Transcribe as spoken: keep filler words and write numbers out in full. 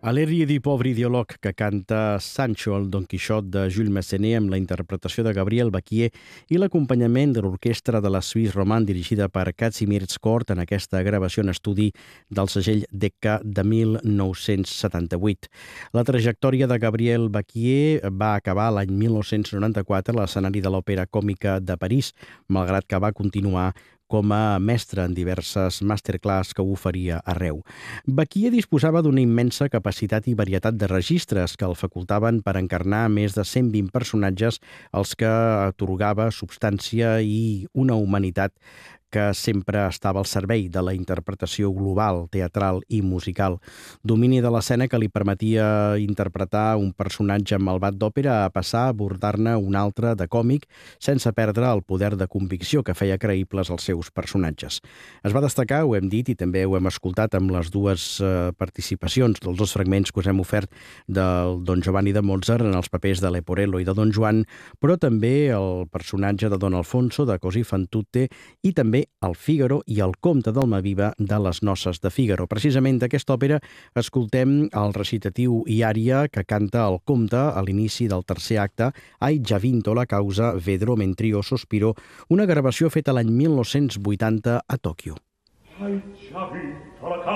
Alérie du pauvre ideòleg que canta Sancho, el Don Quixot de Jules Massenet, amb la interpretació de Gabriel Baquier i l'acompanyament de l'orquestra de la Suisse Romande dirigida per Kazimierz Kort en aquesta gravació en estudi del segell Decca de mil nou-cents setanta-vuit. La trajectòria de Gabriel Baquier va acabar l'any mil nou-cents noranta-quatre a l'escenari de l'Òpera Còmica de París, malgrat que va continuar com a mestre en diverses masterclass que oferia arreu. Baquier disposava d'una immensa capacitat i varietat de registres que el facultaven per encarnar més de cent vint personatges als que atorgava substància i una humanitat que sempre estava al servei de la interpretació global, teatral i musical. Domini de l'escena que li permetia interpretar un personatge malvat d'òpera a passar a abordar-ne un altre de còmic sense perdre el poder de convicció que feia creïbles els seus personatges. Es va destacar, ho hem dit i també ho hem escoltat amb les dues eh, participacions dels dos fragments que us hem ofert del Don Giovanni de Mozart en els papers de Leporello i de Don Juan, però també el personatge de Don Alfonso, de Così fan tutte, i també el Fígaro i el Comte d'Almaviva de les Noces de Fígaro. Precisament d'aquesta òpera escoltem el recitatiu i ària que canta el Comte a l'inici del tercer acte, Hai già vinto la causa, vedrò mentr'io sospiro, una gravació feta l'any mil nou-cents vuitanta a Tòquio. Hai già